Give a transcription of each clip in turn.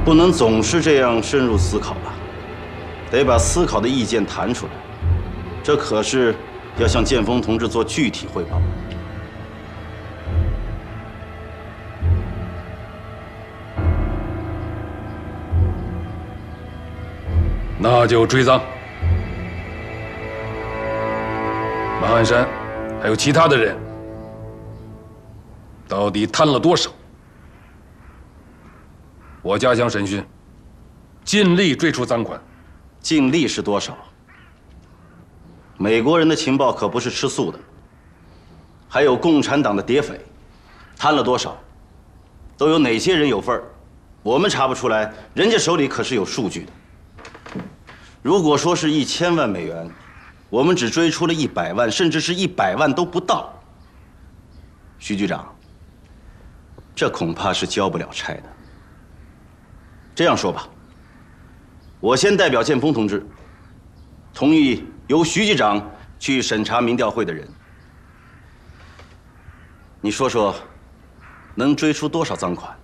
不能总是这样深入思考吧，得把思考的意见谈出来。这可是要向剑锋同志做具体汇报。 那就追赃。马鞍山还有其他的人，到底贪了多少？我加强审讯，尽力追出赃款。 尽力是多少？美国人的情报可不是吃素的，还有共产党的谍匪，贪了多少？都有哪些人有份儿？我们查不出来，人家手里可是有数据的。如果说是1000万美元，我们只追出了100万，甚至是100万都不到。徐局长，这恐怕是交不了差的。这样说吧，我先代表剑锋同志，同意由徐局长去审查民调会的人。你说说，能追出多少赃款？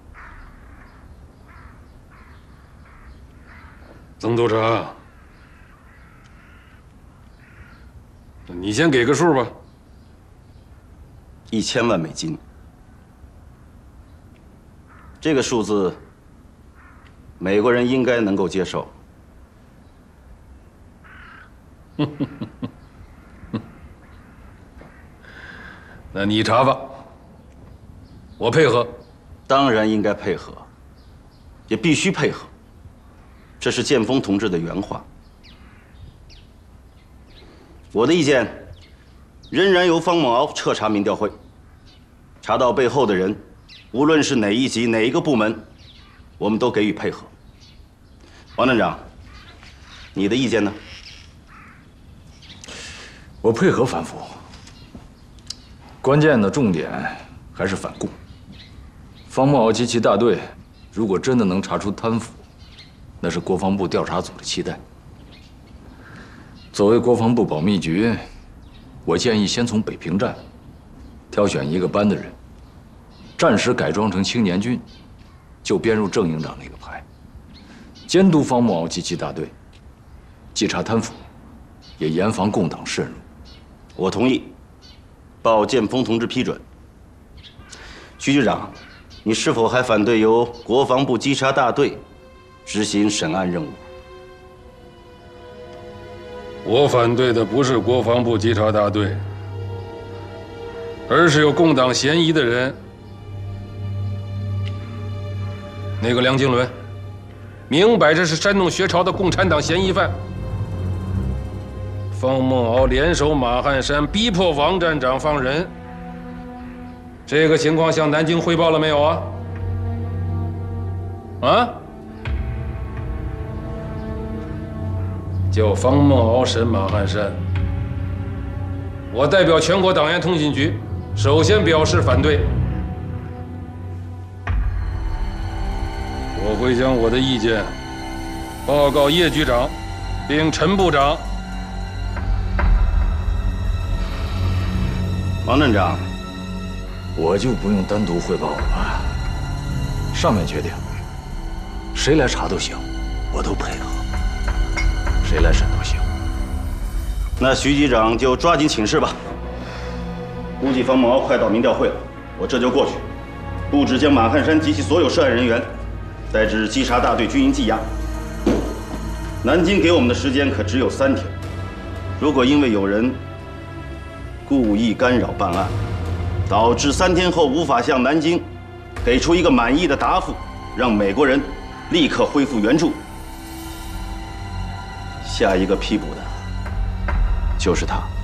曾督察，你先给个数吧。 1000万美金，这个数字，美国人应该能够接受。 那你查吧，我配合。 当然应该配合，也必须配合。这是剑锋同志的原话。我的意见，仍然由方某敖彻查民调会，查到背后的人，无论是哪一级、哪一个部门，我们都给予配合。王站长，你的意见呢？ 我配合反腐，关键的重点还是反共。方某敖及其大队，如果真的能查出贪腐，那是国防部调查组的期待。作为国防部保密局，我建议先从北平站挑选一个班的人，暂时改装成青年军，就编入郑营长那个派，监督方某敖及其大队，稽查贪腐，也严防共党渗入。 我同意，报剑锋同志批准。徐局长，你是否还反对由国防部稽查大队执行审案任务？ 我反对的不是国防部稽查大队，而是有共党嫌疑的人。那个梁经纶，明摆着是煽动学潮的共产党嫌疑犯。方孟敖联手马汉山，逼迫王站长放人。这个情况向南京汇报了没有啊？啊？叫方孟敖审马汉山，我代表全国党员通信局，首先表示反对。我会将我的意见报告叶局长，并陈部长。 王站长， 我就不用单独汇报了吧？上面决定，谁来查都行，我都配合。谁来审都行。 那徐局长就抓紧请示吧。估计方孟敖快到民调会了，我这就过去，布置将马汉山及其所有涉案人员带至稽查大队军营羁押。南京给我们的时间可只有3天，如果因为有人故意干扰办案，导致3天后无法向南京给出一个满意的答复，让美国人立刻恢复援助，下一个批捕的就是他。